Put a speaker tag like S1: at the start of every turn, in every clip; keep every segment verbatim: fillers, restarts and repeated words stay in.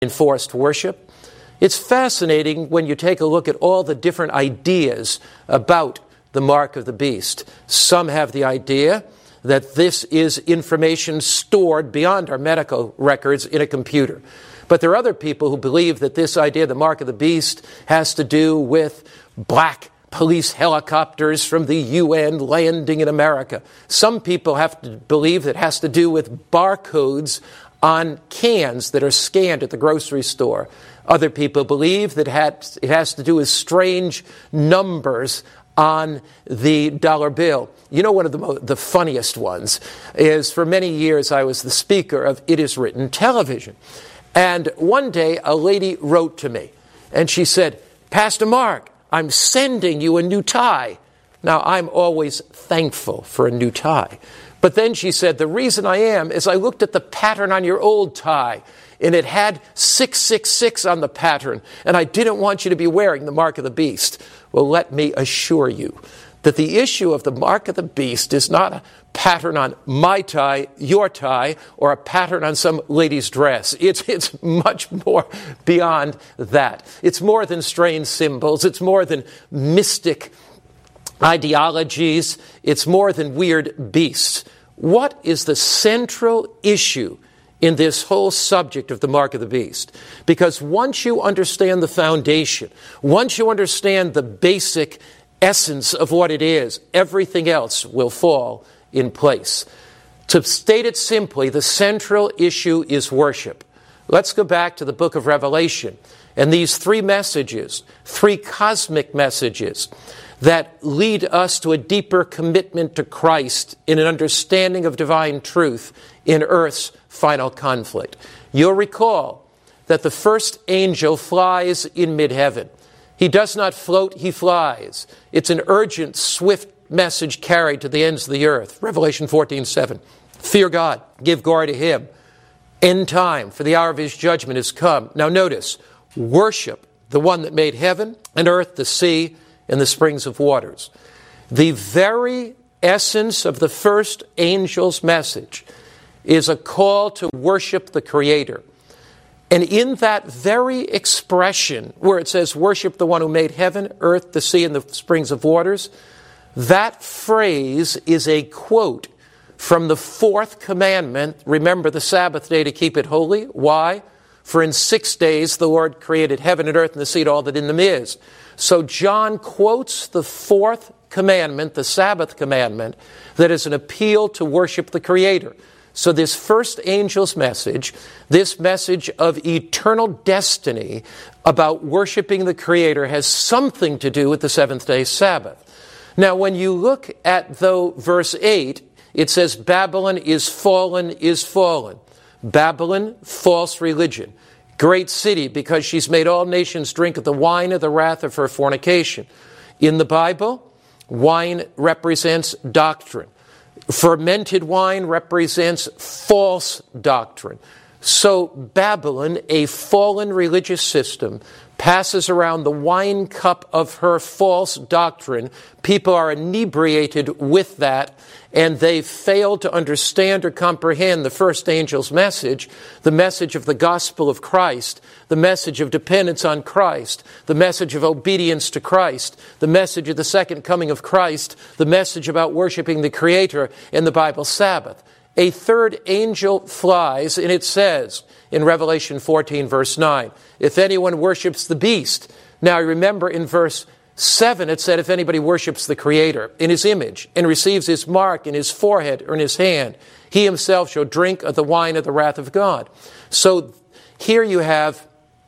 S1: enforced worship. It's fascinating when you take a look at all the different ideas about the mark of the beast. Some have the idea that this is information stored beyond our medical records in a computer. But there are other people who believe that this idea, the mark of the beast, has to do with black police helicopters from the U N landing in America. Some people have to believe that it has to do with barcodes on cans that are scanned at the grocery store. Other people believe that it has to do with strange numbers on the dollar bill. You know, one of the, mo- the funniest ones is, for many years I was the speaker of It Is Written television. And one day a lady wrote to me and she said, "Pastor Mark, I'm sending you a new tie." Now, I'm always thankful for a new tie. But then she said, "The reason I am is I looked at the pattern on your old tie, and it had six six six on the pattern, and I didn't want you to be wearing the mark of the beast." Well, let me assure you that the issue of the mark of the beast is not a pattern on my tie, your tie, or a pattern on some lady's dress. It's, it's much more beyond that. It's more than strange symbols. It's more than mystic ideologies. It's more than weird beasts. What is the central issue in this whole subject of the mark of the beast? Because once you understand the foundation, once you understand the basic essence of what it is, everything else will fall in place. To state it simply, the central issue is worship. Let's go back to the book of Revelation and these three messages, three cosmic messages that lead us to a deeper commitment to Christ in an understanding of divine truth in earth's final conflict. You'll recall that the first angel flies in mid-heaven. He does not float, he flies. It's an urgent, swift message carried to the ends of the earth. Revelation fourteen seven. Fear God, give glory to him. End time, for the hour of his judgment is come. Now notice, worship the one that made heaven and earth, the sea, and the springs of waters. The very essence of the first angel's message is a call to worship the Creator. And in that very expression, where it says, worship the one who made heaven, earth, the sea, and the springs of waters, that phrase is a quote from the fourth commandment. Remember the Sabbath day to keep it holy. Why? For in six days the Lord created heaven and earth and the sea and all that in them is. So John quotes the fourth commandment, the Sabbath commandment, that is an appeal to worship the Creator. So this first angel's message, this message of eternal destiny about worshiping the Creator, has something to do with the seventh day Sabbath. Now, when you look at, though, verse eight, it says, Babylon is fallen, is fallen. Babylon, false religion. Great city, because she's made all nations drink of the wine of the wrath of her fornication. In the Bible, wine represents doctrine. Fermented wine represents false doctrine. So Babylon, a fallen religious system, passes around the wine cup of her false doctrine. People are inebriated with that, and they fail to understand or comprehend the first angel's message, the message of the gospel of Christ, the message of dependence on Christ, the message of obedience to Christ, the message of the second coming of Christ, the message about worshiping the Creator in the Bible Sabbath. A third angel flies, and it says in Revelation fourteen, verse nine, if anyone worships the beast. Now remember in verse seven, it said if anybody worships the Creator in his image and receives his mark in his forehead or in his hand, he himself shall drink of the wine of the wrath of God. So here you have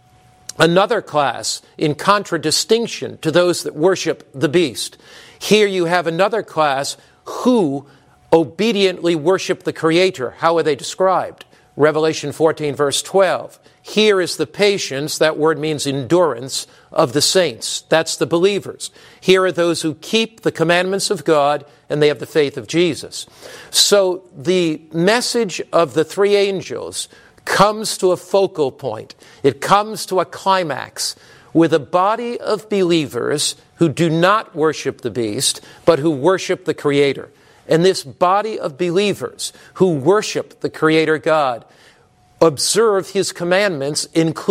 S1: another class in contradistinction to those that worship the beast. Here you have another class who obediently worship the Creator. How are they described? Revelation fourteen, verse twelve. Here is the patience, that word means endurance, of the saints. That's the believers. Here are those who keep the commandments of God, and they have the faith of Jesus. So the message of the three angels comes to a focal point. It comes to a climax with a body of believers who do not worship the beast, but who worship the Creator. And this body of believers who worship the Creator God observe his commandments, including